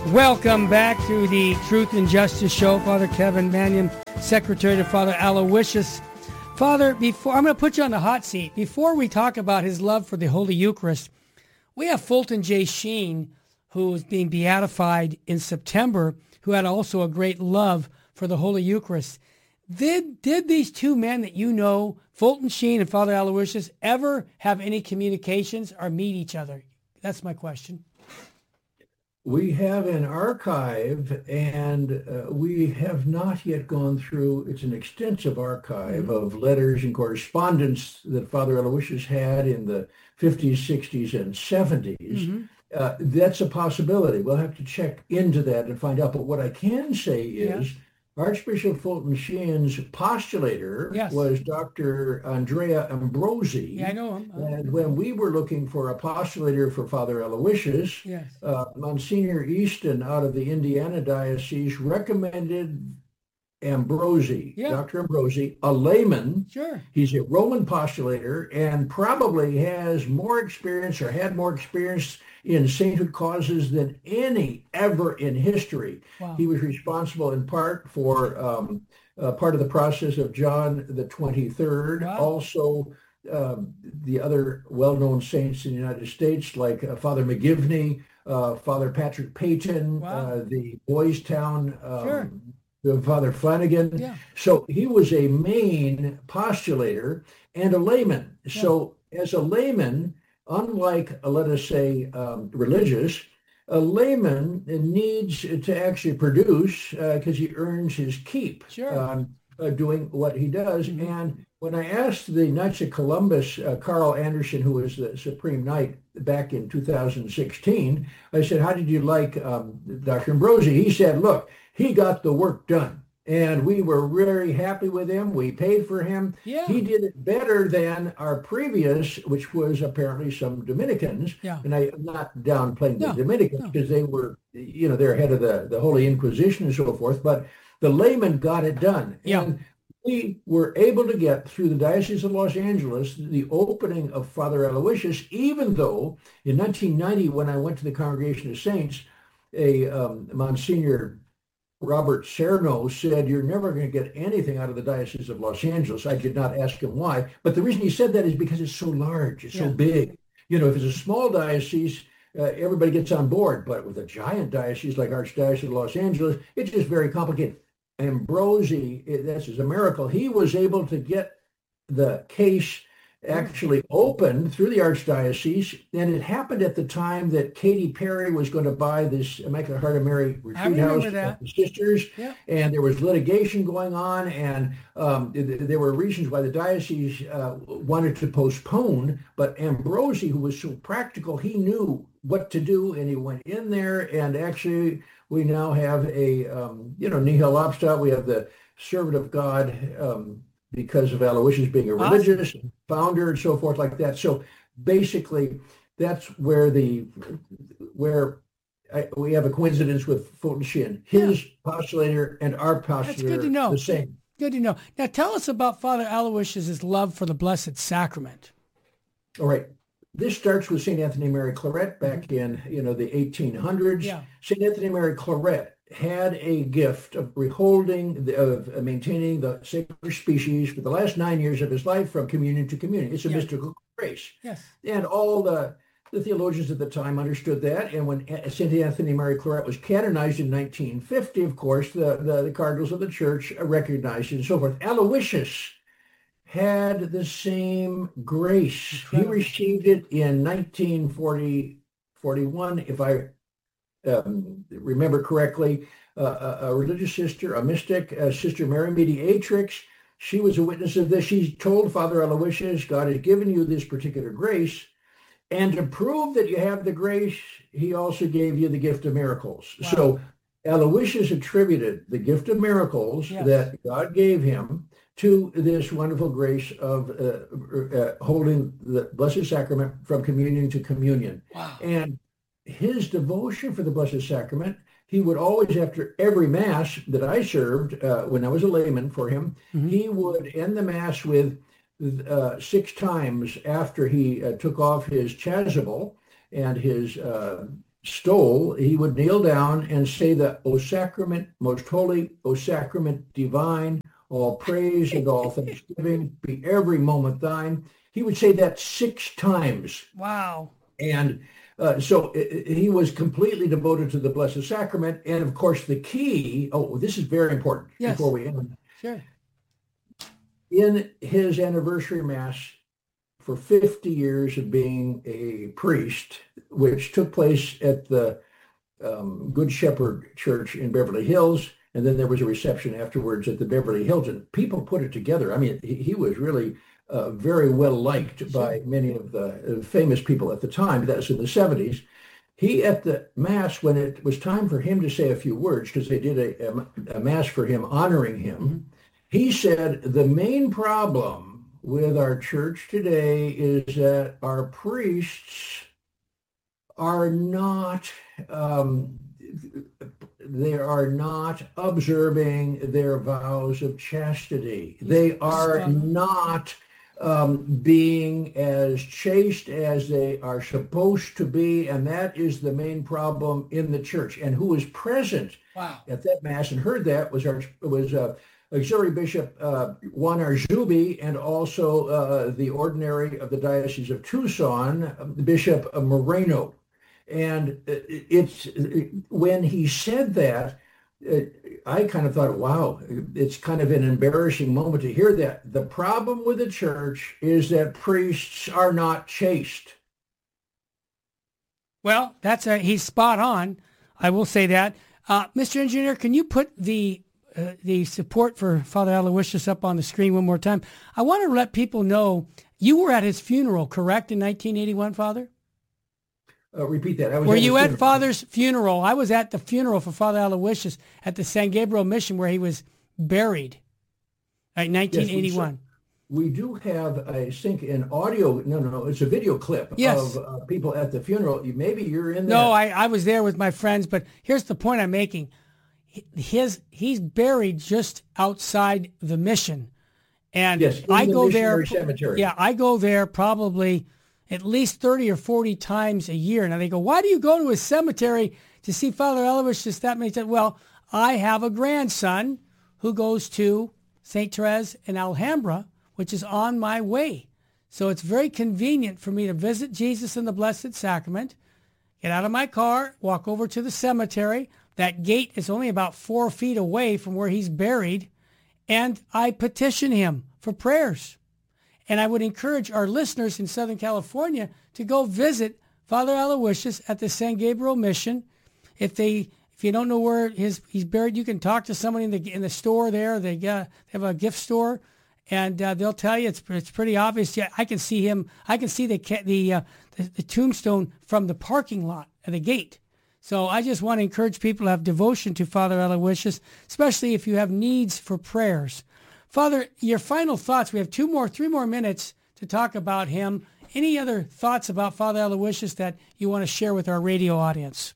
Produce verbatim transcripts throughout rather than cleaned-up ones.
Welcome back to the Truth and Justice Show. Father Kevin Manion, Secretary to Father Aloysius. Father, before I'm going to put you on the hot seat. Before we talk about his love for the Holy Eucharist, we have Fulton J. Sheen, who is being beatified in September, who had also a great love for the Holy Eucharist. Did did these two men that you know, Fulton Sheen and Father Aloysius, ever have any communications or meet each other? That's my question. We have an archive, and uh, we have not yet gone through, it's an extensive archive mm-hmm. of letters and correspondence that Father Aloysius had in the fifties, sixties, and seventies. Mm-hmm. Uh, that's a possibility. We'll have to check into that and find out. But what I can say is yeah. Archbishop Fulton Sheen's postulator yes. was Doctor Andrea Ambrosi. Yeah, I know him. Oh. And when we were looking for a postulator for Father Aloysius, yes. uh, Monsignor Easton out of the Indiana Diocese recommended Ambrosi, yeah. Doctor Ambrosi, a layman. Sure. He's a Roman postulator and probably has more experience or had more experience in sainthood causes than any ever in history. Wow. He was responsible in part for um, uh, part of the process of John the twenty-third. Wow. Also, um, the other well-known saints in the United States, like uh, Father McGivney, uh, Father Patrick Peyton, wow. uh, the Boys Town, um, sure. the Father Flanagan. Yeah. So he was a main postulator and a layman. Yeah. So as a layman, unlike, uh, let us say, um, religious, a layman needs to actually produce because uh, he earns his keep sure. um, uh, doing what he does. Mm-hmm. And when I asked the Knights of Columbus, uh, Carl Anderson, who was the Supreme Knight back in two thousand sixteen, I said, how did you like um, Doctor Ambrosi? He said, look, he got the work done. And we were very happy with him. We paid for him. Yeah. He did it better than our previous, which was apparently some Dominicans. Yeah. And I'm not downplaying no, the Dominicans because no. they were, you know, they're ahead of the, the Holy Inquisition and so forth. But the layman got it done. Yeah. And we were able to get through the Diocese of Los Angeles the opening of Father Aloysius, even though in nineteen ninety, when I went to the Congregation of Saints, a um, Monsignor Robert Cerno said, you're never going to get anything out of the Diocese of Los Angeles. I did not ask him why, but the reason he said that is because it's so large, it's yeah. so big. You know, if it's a small diocese, uh, everybody gets on board, but with a giant diocese like Archdiocese of Los Angeles, it's just very complicated. Ambrosi, this is a miracle. He was able to get the case actually opened through the Archdiocese, and it happened at the time that Katy Perry was going to buy this Immaculate Heart of Mary retreat house for the sisters, yeah. and there was litigation going on, and um, there were reasons why the diocese uh, wanted to postpone, but Ambrosi, who was so practical, he knew what to do, and he went in there, and actually we now have a, um, you know, nihil obstat, we have the servant of God, um, because of Aloysius being a religious awesome. founder and so forth like that. So basically, that's where the where I, we have a coincidence with Fulton Sheen. His yeah. postulator and our postulator That's good to know. the same. Good to know. Now tell us about Father Aloysius' love for the Blessed Sacrament. All right. This starts with Saint Anthony Mary Claret back in, you know, the eighteen hundreds. Yeah. Saint Anthony Mary Claret had a gift of beholding, the, of maintaining the sacred species for the last nine years of his life from communion to communion. It's a yeah. mystical grace. Yes. And all the, the theologians at the time understood that. And when Saint Anthony Mary Claret was canonized in nineteen fifty, of course, the, the, the cardinals of the church recognized it and so forth. Aloysius had the same grace. Incredible. He received it in nineteen forty, forty-one, if I Um, remember correctly, uh, a, a religious sister, a mystic, uh, Sister Mary Mediatrix, she was a witness of this. She told Father Aloysius, God has given you this particular grace, and to prove that you have the grace, he also gave you the gift of miracles. Wow. So Aloysius attributed the gift of miracles yes. that God gave him to this wonderful grace of uh, uh, holding the Blessed Sacrament from communion to communion. Wow. And his devotion for the Blessed Sacrament, he would always, after every Mass that I served uh, when I was a layman for him, mm-hmm. he would end the Mass with uh, six times after he uh, took off his chasuble and his uh, stole, he would kneel down and say the O sacrament, most holy, O sacrament divine, all praise and all thanksgiving be every moment thine. He would say that six times. Wow. And uh, so uh, he was completely devoted to the Blessed Sacrament. And of course, the key, oh, this is very important Yes. before we end. Sure. In his anniversary Mass, for fifty years of being a priest, which took place at the um, Good Shepherd Church in Beverly Hills, and then there was a reception afterwards at the Beverly Hilton. People put it together. I mean, he, he was really uh, very well liked sure. by many of the famous people at the time. That was in the seventies. He, at the Mass, when it was time for him to say a few words, because they did a, a, a Mass for him honoring him, mm-hmm. he said, the main problem with our church today is that our priests are not, um, they are not observing their vows of chastity. They are not um, being as chaste as they are supposed to be, and that is the main problem in the church. And who was present wow. at that Mass and heard that was our was uh, Auxiliary Bishop uh, Juan Arzubi, and also uh, the ordinary of the Diocese of Tucson, Bishop Moreno. And it's when he said that, I kind of thought, wow, it's kind of an embarrassing moment to hear that. The problem with the church is that priests are not chaste. Well, that's a, he's spot on. I will say that. Uh, Mister Engineer, can you put the Uh, the support for Father Aloysius up on the screen one more time? I want to let people know you were at his funeral, correct, in nineteen eighty-one, Father? Uh, repeat that. I was were at you at funeral. Father's funeral? I was at the funeral for Father Aloysius at the San Gabriel Mission where he was buried in nineteen eighty-one. Yes, we, we do have, I think, an audio, no, no, no, it's a video clip yes. of uh, people at the funeral. Maybe you're in there. No, I, I was there with my friends, but here's the point I'm making. His he's buried just outside the mission, and yes, I the go there. Cemetery. Yeah, I go there probably at least thirty or forty times a year. Now they go, why do you go to his cemetery to see Father Aloysius that many times? Well, I have a grandson who goes to Saint Therese in Alhambra, which is on my way, so it's very convenient for me to visit Jesus in the Blessed Sacrament, get out of my car, walk over to the cemetery. That gate is only about four feet away from where he's buried, and I petition him for prayers. And I would encourage our listeners in Southern California to go visit Father Aloysius at the San Gabriel Mission. If they, if you don't know where his he's buried, you can talk to somebody in the in the store there. They got they have a gift store, and uh, they'll tell you it's it's pretty obvious. Yeah, I can see him. I can see the the uh, the, the tombstone from the parking lot at the gate. So I just want to encourage people to have devotion to Father Aloysius, especially if you have needs for prayers. Father, your final thoughts. We have two more, three more minutes to talk about him. Any other thoughts about Father Aloysius that you want to share with our radio audience?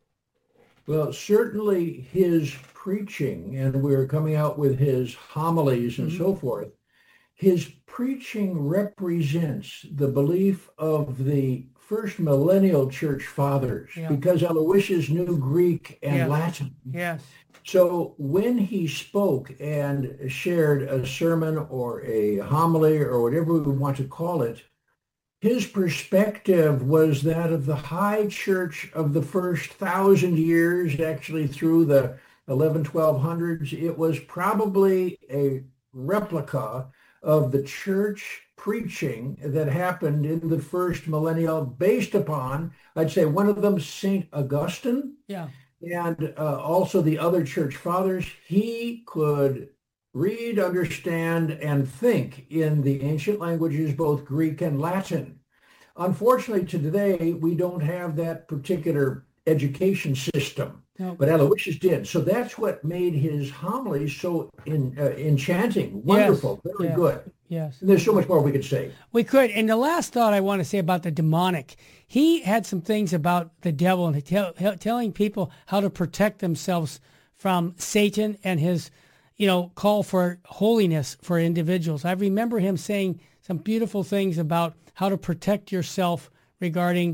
Well, certainly his preaching, and we're coming out with his homilies and mm-hmm. so forth. His preaching represents the belief of the first millennial church fathers, yeah. because Aloysius knew Greek and yes. Latin. Yes. So when he spoke and shared a sermon or a homily or whatever we want to call it, his perspective was that of the high church of the first thousand years, actually through the eleven, twelve hundreds. It was probably a replica of the church preaching that happened in the first millennium based upon, I'd say one of them, Saint Augustine, yeah, and uh, also the other church fathers. He could read, understand, and think in the ancient languages, both Greek and Latin. Unfortunately, today, we don't have that particular education system, no. but Aloysius did. So that's what made his homilies so in, uh, enchanting, wonderful, yes. very yeah. good. Yes. And there's so much more we could say. We could. And the last thought I want to say about the demonic, he had some things about the devil and tell, telling people how to protect themselves from Satan and his, you know, call for holiness for individuals. I remember him saying some beautiful things about how to protect yourself regarding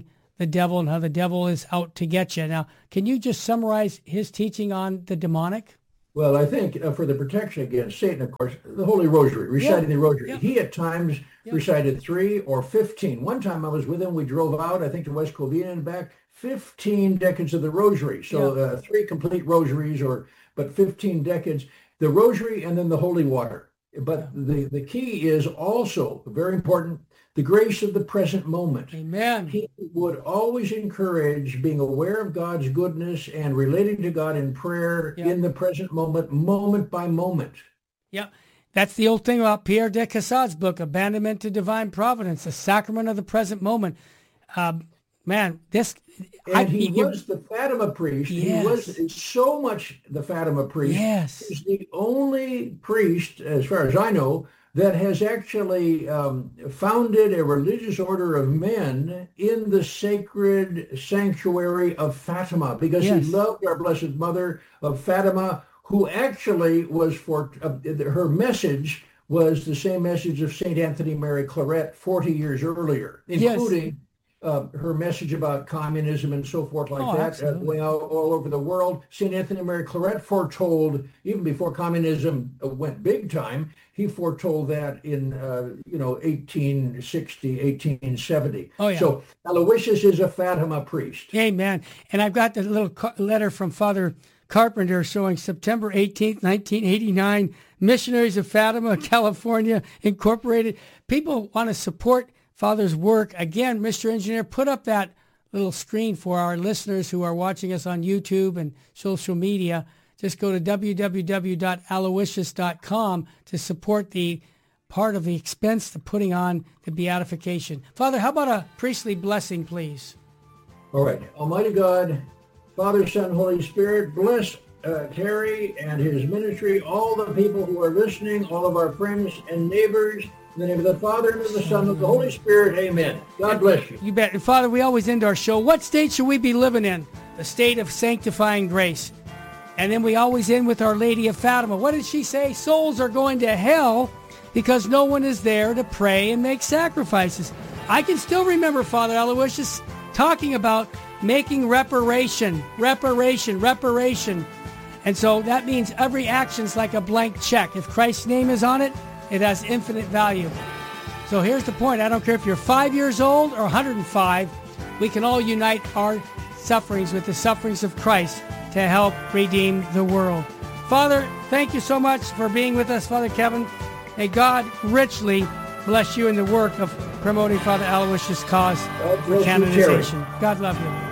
the devil and how the devil is out to get you. Now, can you just summarize his teaching on the demonic? Well, I think uh, for the protection against Satan, of course, the Holy Rosary, reciting yeah. the Rosary. Yeah. He at times yeah. recited three or fifteen. One time I was with him, we drove out, I think to West Covina and back, fifteen decades of the Rosary. So yeah. uh, three complete rosaries, or but fifteen decades, the Rosary and then the holy water. But yeah. the, the key is also, very important, the grace of the present moment. Amen. He would always encourage being aware of God's goodness and relating to God in prayer yeah. in the present moment, moment by moment. Yeah. That's the old thing about Pierre de Caussade's book, Abandonment to Divine Providence, the sacrament of the present moment. Um, man, this... And I, he was the Fatima priest. Yes. He was so much the Fatima priest. Yes. He's the only priest, as far as I know, that has actually um, founded a religious order of men in the sacred sanctuary of Fatima, because yes. he loved our Blessed Mother of Fatima, who actually was for, uh, her message was the same message of Saint Anthony Mary Claret forty years earlier, including yes. Uh, her message about communism and so forth like oh, that, uh, going out all over the world. Saint Anthony Mary Claret foretold, even before communism went big time, he foretold that in, uh, you know, eighteen sixty, eighteen seventy. Oh, yeah. So Aloysius is a Fatima priest. Amen. And I've got the little letter from Father Carpenter showing September eighteenth, nineteen eighty-nine, Missionaries of Fatima, California, Incorporated. People want to support Father's work. Again, Mister Engineer, put up that little screen for our listeners who are watching us on YouTube and social media. Just go to w w w dot aloysius dot com to support the part of the expense to putting on the beatification. Father, how about a priestly blessing, please? All right. Almighty God, Father, Son, Holy Spirit, bless uh, Terry and his ministry, all the people who are listening, all of our friends and neighbors. In the name of the Father, and of the Son, and of the Holy Spirit, amen. God bless you. You bet. And Father, we always end our show. What state should we be living in? The state of sanctifying grace. And then we always end with Our Lady of Fatima. What did she say? Souls are going to hell because no one is there to pray and make sacrifices. I can still remember Father Aloysius talking about making reparation, reparation, reparation. And so that means every action's like a blank check. If Christ's name is on it, it has infinite value. So here's the point. I don't care if you're five years old or one hundred five. We can all unite our sufferings with the sufferings of Christ to help redeem the world. Father, thank you so much for being with us, Father Kevin. May God richly bless you in the work of promoting Father Aloysius' cause for canonization. God love you.